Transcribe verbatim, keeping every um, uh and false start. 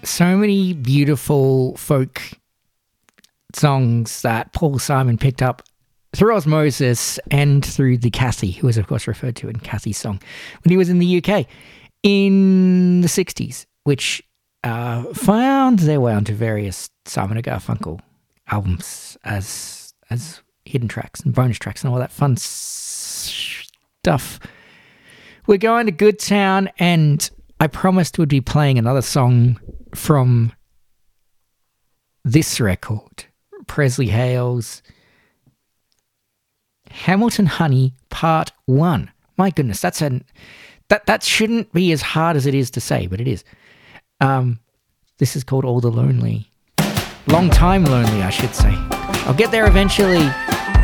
so many beautiful folk songs that Paul Simon picked up through osmosis and through the Cassie, who was of course referred to in Cassie's song, when he was in the U K in the sixties, which uh, found their way onto various Simon and Garfunkel albums as as hidden tracks and bonus tracks and all that fun stuff. We're going to Good Town, and I promised we'd be playing another song from this record, Presley Hale's Hamilton Honey Part One. My goodness, that's an that that shouldn't be as hard as it is to say, but it is. Um, this is called All the Lonely. Long Time Lonely, I should say. I'll get there eventually.